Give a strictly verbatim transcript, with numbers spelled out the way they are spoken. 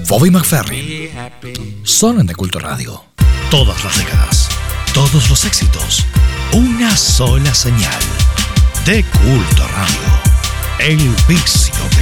Bobby McFerrin. Solo en De Culto Radio. Todas las décadas, todos los éxitos, una sola señal. De Culto Radio. El vicio de